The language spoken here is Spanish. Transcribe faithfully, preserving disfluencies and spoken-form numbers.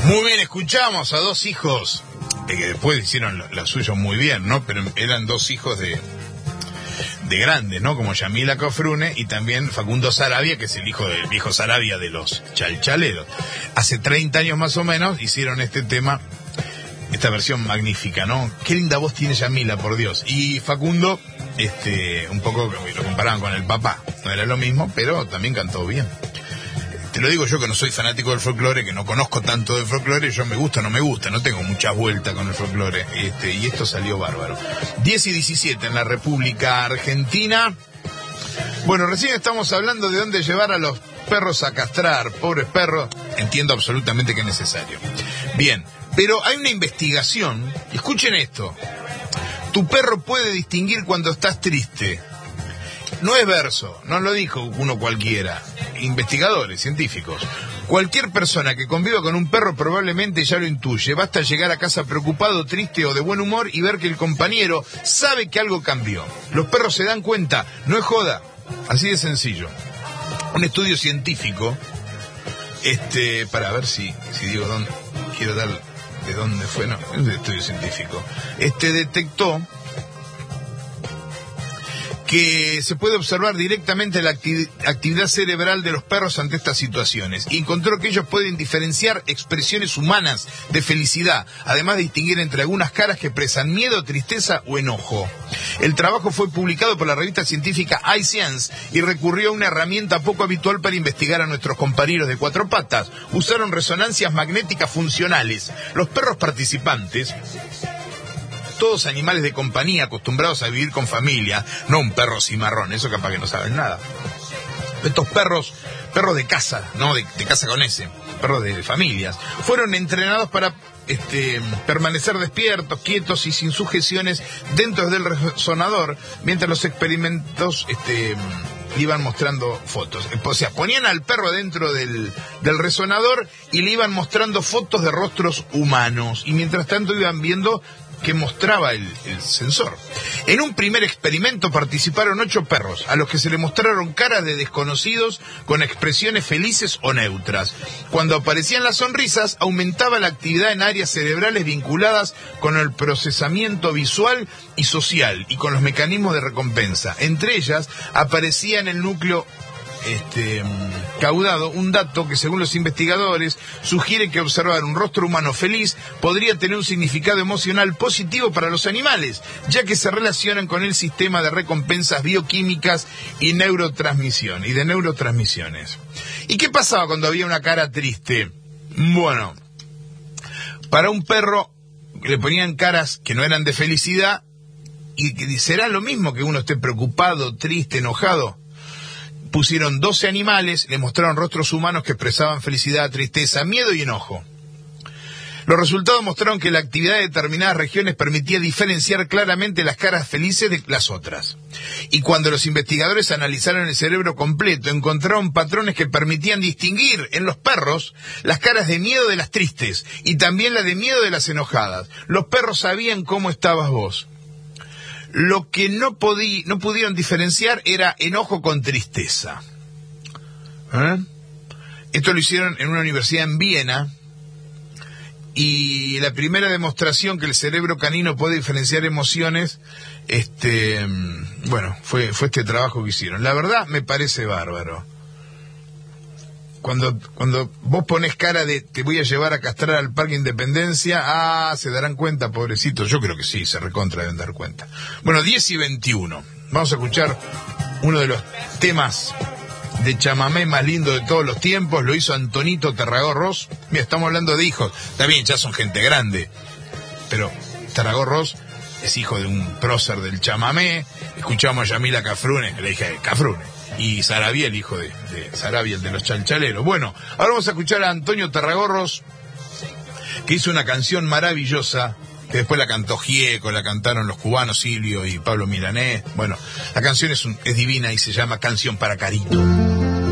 Muy bien, escuchamos a dos hijos, eh, que después hicieron lo, lo suyo muy bien, ¿no? Pero eran dos hijos de, de grandes, ¿no? Como Yamila Cafrune y también Facundo Saravia, que es el hijo del viejo Saravia de los Chalchaleros. Hace treinta años más o menos hicieron este tema, esta versión magnífica, ¿no? Qué linda voz tiene Yamila, por Dios. Y Facundo, este, un poco lo comparaban con el papá. No era lo mismo, pero también cantó bien. Te lo digo yo que no soy fanático del folclore, que no conozco tanto del folclore, yo me gusta o no me gusta, no tengo mucha vuelta con el folclore, este, y esto salió bárbaro. diez y diecisiete en la República Argentina. Bueno, recién estamos hablando de dónde llevar a los perros a castrar, pobres perros, entiendo absolutamente que es necesario. Bien, pero hay una investigación, escuchen esto, tu perro puede distinguir cuando estás triste. No es verso, no lo dijo uno cualquiera. Investigadores, científicos. Cualquier persona que conviva con un perro probablemente ya lo intuye. Basta llegar a casa preocupado, triste o de buen humor y ver que el compañero sabe que algo cambió. Los perros se dan cuenta, no es joda. Así de sencillo. Un estudio científico, este, para ver si, si digo dónde, quiero dar de dónde fue, no, es un estudio científico. Este detectó que se puede observar directamente la acti- actividad cerebral de los perros ante estas situaciones. Y encontró que ellos pueden diferenciar expresiones humanas de felicidad, además de distinguir entre algunas caras que expresan miedo, tristeza o enojo. El trabajo fue publicado por la revista científica iScience y recurrió a una herramienta poco habitual para investigar a nuestros compañeros de cuatro patas. Usaron resonancias magnéticas funcionales. Los perros participantes, todos animales de compañía acostumbrados a vivir con familia, no un perro cimarrón, eso capaz que no saben nada. Estos perros, perros de casa, no de, de casa con ese, perros de familias, fueron entrenados para este, permanecer despiertos, quietos y sin sujeciones dentro del resonador, mientras los experimentos este, iban mostrando fotos. O sea, ponían al perro dentro del, del resonador y le iban mostrando fotos de rostros humanos, y mientras tanto iban viendo que mostraba el, el sensor. En un primer experimento participaron ocho perros, a los que se le mostraron caras de desconocidos con expresiones felices o neutras. Cuando aparecían las sonrisas, aumentaba la actividad en áreas cerebrales vinculadas con el procesamiento visual y social, y con los mecanismos de recompensa. Entre ellas, aparecía en el núcleo Este, caudado un dato que, según los investigadores, sugiere que observar un rostro humano feliz podría tener un significado emocional positivo para los animales, ya que se relacionan con el sistema de recompensas bioquímicas y neurotransmisión y de neurotransmisiones. ¿Y qué pasaba cuando había una cara triste? Bueno, para un perro le ponían caras que no eran de felicidad, y que será lo mismo que uno esté preocupado, triste, enojado. Pusieron doce animales, le mostraron rostros humanos que expresaban felicidad, tristeza, miedo y enojo. Los resultados mostraron que la actividad de determinadas regiones permitía diferenciar claramente las caras felices de las otras. Y cuando los investigadores analizaron el cerebro completo, encontraron patrones que permitían distinguir en los perros las caras de miedo de las tristes y también la de miedo de las enojadas. Los perros sabían cómo estabas vos. Lo que no, podí, no pudieron diferenciar era enojo con tristeza. ¿Eh? Esto lo hicieron en una universidad en Viena, y la primera demostración que el cerebro canino puede diferenciar emociones, este, bueno, fue, fue este trabajo que hicieron. La verdad me parece bárbaro. Cuando, cuando vos pones cara de te voy a llevar a castrar al Parque Independencia, ah, se darán cuenta, pobrecitos. Yo creo que sí, se recontra deben dar cuenta. Bueno, diez y veintiuno. Vamos a escuchar uno de los temas de chamamé más lindo de todos los tiempos. Lo hizo Antonito Tarragó-Ross. Mira, estamos hablando de hijos. Está bien, ya son gente grande, pero Tarragó-Ross es hijo de un prócer del chamamé. Escuchamos a Yamila Cafrune, la hija de Cafrune, y Saravia, el hijo de, de Saravia, el de los Chalchaleros. Bueno, ahora vamos a escuchar a Antonio Tarragó-Ross, que hizo una canción maravillosa, que después la cantó Gieco, la cantaron los cubanos Silvio y Pablo Milanés. Bueno, la canción es, un, es divina y se llama Canción para Carito.